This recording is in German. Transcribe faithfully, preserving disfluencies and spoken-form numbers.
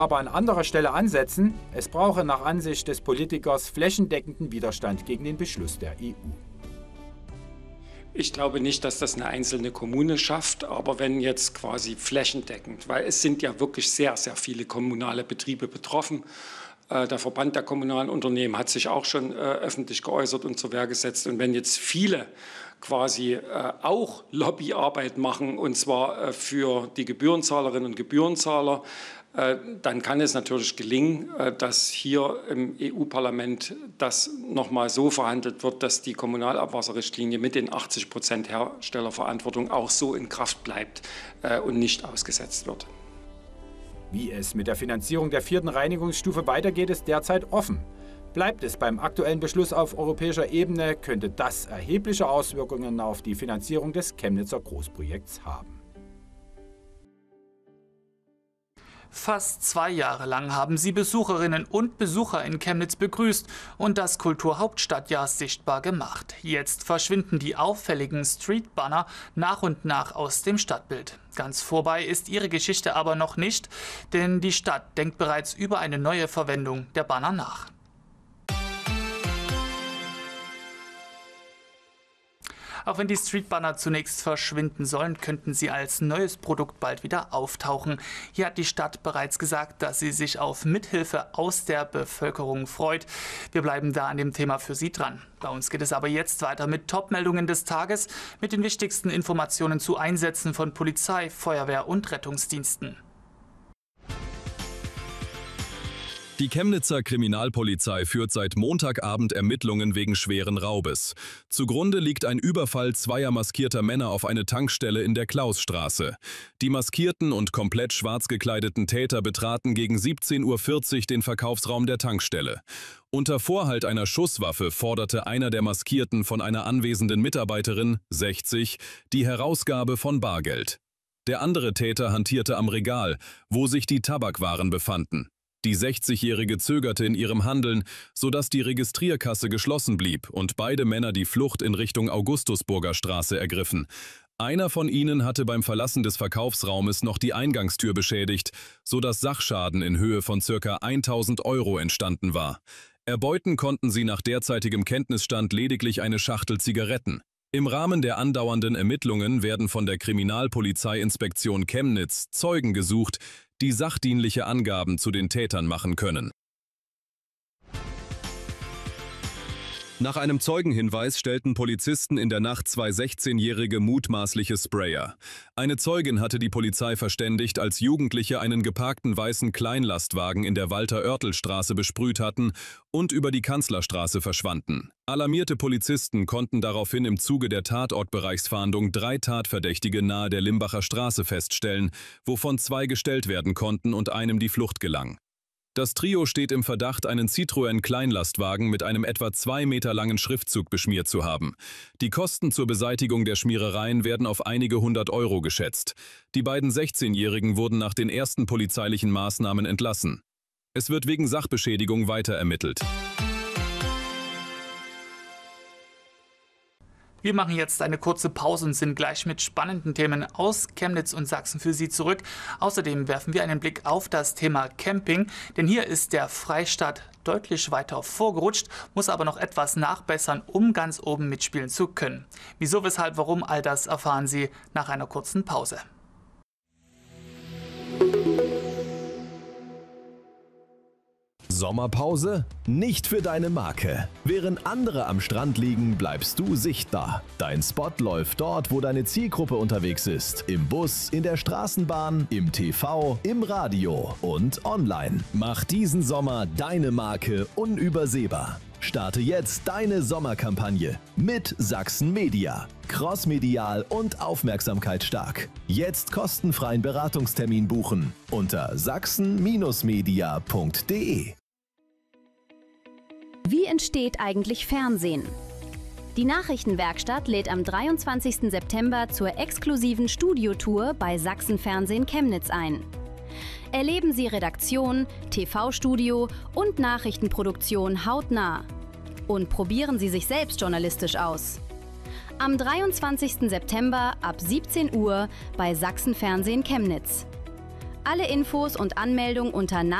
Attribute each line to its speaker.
Speaker 1: aber an anderer Stelle ansetzen. Es brauche nach Ansicht des Politikers flächendeckenden Widerstand gegen den Beschluss der E U.
Speaker 2: Ich glaube nicht, dass das eine einzelne Kommune schafft, aber wenn jetzt quasi flächendeckend, weil es sind ja wirklich sehr, sehr viele kommunale Betriebe betroffen. Der Verband der kommunalen Unternehmen hat sich auch schon äh, öffentlich geäußert und zur Wehr gesetzt. Und wenn jetzt viele quasi äh, auch Lobbyarbeit machen, und zwar äh, für die Gebührenzahlerinnen und Gebührenzahler, äh, dann kann es natürlich gelingen, äh, dass hier im E U-Parlament das nochmal so verhandelt wird, dass die Kommunalabwasserrichtlinie mit den achtzig Prozent Herstellerverantwortung auch so in Kraft bleibt äh, und nicht ausgesetzt wird.
Speaker 1: Wie es mit der Finanzierung der vierten Reinigungsstufe weitergeht, ist derzeit offen. Bleibt es beim aktuellen Beschluss auf europäischer Ebene, könnte das erhebliche Auswirkungen auf die Finanzierung des Chemnitzer Großprojekts haben.
Speaker 3: Fast zwei Jahre lang haben sie Besucherinnen und Besucher in Chemnitz begrüßt und das Kulturhauptstadtjahr sichtbar gemacht. Jetzt verschwinden die auffälligen Streetbanner nach und nach aus dem Stadtbild. Ganz vorbei ist ihre Geschichte aber noch nicht, denn die Stadt denkt bereits über eine neue Verwendung der Banner nach. Auch wenn die Streetbanner zunächst verschwinden sollen, könnten sie als neues Produkt bald wieder auftauchen. Hier hat die Stadt bereits gesagt, dass sie sich auf Mithilfe aus der Bevölkerung freut. Wir bleiben da an dem Thema für Sie dran. Bei uns geht es aber jetzt weiter mit Top-Meldungen des Tages, mit den wichtigsten Informationen zu Einsätzen von Polizei, Feuerwehr und Rettungsdiensten.
Speaker 4: Die Chemnitzer Kriminalpolizei führt seit Montagabend Ermittlungen wegen schweren Raubes. Zugrunde liegt ein Überfall zweier maskierter Männer auf eine Tankstelle in der Klausstraße. Die maskierten und komplett schwarz gekleideten Täter betraten gegen siebzehn Uhr vierzig den Verkaufsraum der Tankstelle. Unter Vorhalt einer Schusswaffe forderte einer der Maskierten von einer anwesenden Mitarbeiterin, sechzig, die Herausgabe von Bargeld. Der andere Täter hantierte am Regal, wo sich die Tabakwaren befanden. Die sechzigjährige zögerte in ihrem Handeln, sodass die Registrierkasse geschlossen blieb und beide Männer die Flucht in Richtung Augustusburger Straße ergriffen. Einer von ihnen hatte beim Verlassen des Verkaufsraumes noch die Eingangstür beschädigt, sodass Sachschaden in Höhe von ca. tausend Euro entstanden war. Erbeuten konnten sie nach derzeitigem Kenntnisstand lediglich eine Schachtel Zigaretten. Im Rahmen der andauernden Ermittlungen werden von der Kriminalpolizeiinspektion Chemnitz Zeugen gesucht, die sachdienliche Angaben zu den Tätern machen können. Nach einem Zeugenhinweis stellten Polizisten in der Nacht zwei sechzehnjährige mutmaßliche Sprayer. Eine Zeugin hatte die Polizei verständigt, als Jugendliche einen geparkten weißen Kleinlastwagen in der Walter-Oertel-Straße besprüht hatten und über die Kanzlerstraße verschwanden. Alarmierte Polizisten konnten daraufhin im Zuge der Tatortbereichsfahndung drei Tatverdächtige nahe der Limbacher Straße feststellen, wovon zwei gestellt werden konnten und einem die Flucht gelang. Das Trio steht im Verdacht, einen Citroën-Kleinlastwagen mit einem etwa zwei Meter langen Schriftzug beschmiert zu haben. Die Kosten zur Beseitigung der Schmierereien werden auf einige hundert Euro geschätzt. Die beiden sechzehnjährigen wurden nach den ersten polizeilichen Maßnahmen entlassen. Es wird wegen Sachbeschädigung weiter ermittelt.
Speaker 3: Wir machen jetzt eine kurze Pause und sind gleich mit spannenden Themen aus Chemnitz und Sachsen für Sie zurück. Außerdem werfen wir einen Blick auf das Thema Camping, denn hier ist der Freistaat deutlich weiter vorgerutscht, muss aber noch etwas nachbessern, um ganz oben mitspielen zu können. Wieso, weshalb, warum, all das erfahren Sie nach einer kurzen Pause.
Speaker 5: Sommerpause? Nicht für deine Marke. Während andere am Strand liegen, bleibst du sichtbar. Dein Spot läuft dort, wo deine Zielgruppe unterwegs ist. Im Bus, in der Straßenbahn, im T V, im Radio und online. Mach diesen Sommer deine Marke unübersehbar. Starte jetzt deine Sommerkampagne mit Sachsen Media. Crossmedial und aufmerksamkeitsstark. Jetzt kostenfreien Beratungstermin buchen unter sachsen Media punkt de.
Speaker 6: Wie entsteht eigentlich Fernsehen? Die Nachrichtenwerkstatt lädt am dreiundzwanzigsten September zur exklusiven Studiotour bei Sachsen Fernsehen Chemnitz ein. Erleben Sie Redaktion, T V-Studio und Nachrichtenproduktion hautnah. Und probieren Sie sich selbst journalistisch aus. Am dreiundzwanzigsten September ab siebzehn Uhr bei Sachsen Fernsehen Chemnitz. Alle Infos und Anmeldung unter